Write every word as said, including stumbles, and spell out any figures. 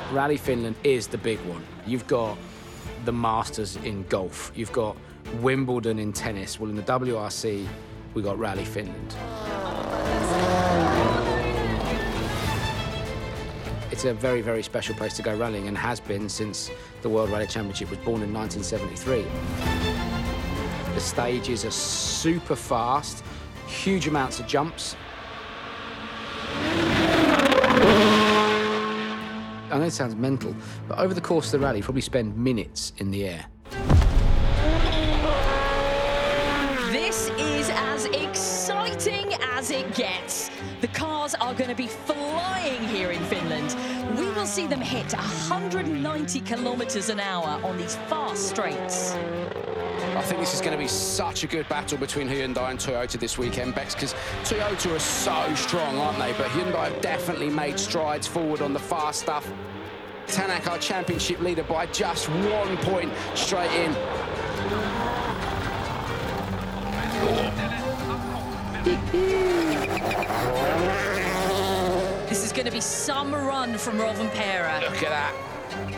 Rally Finland is the big one. You've got the Masters in golf. You've got Wimbledon in tennis. Well, in the W R C, we got Rally Finland. It's a very, very special place to go rallying and has been since the World Rally Championship was born in nineteen seventy-three. The stages are super fast, huge amounts of jumps. I know it sounds mental, but over the course of the rally, you probably spend minutes in the air. This is as exciting as it gets. The cars are going to be flying here in Finland. We will see them hit one hundred ninety kilometres an hour on these fast straights. I think this is going to be such a good battle between Hyundai and Toyota this weekend, Bex, because Toyota are so strong, aren't they? But Hyundai have definitely made strides forward on the fast stuff. Tanak, our championship leader, by just one point straight in. This is going to be some run from Rovanperä. Look at that.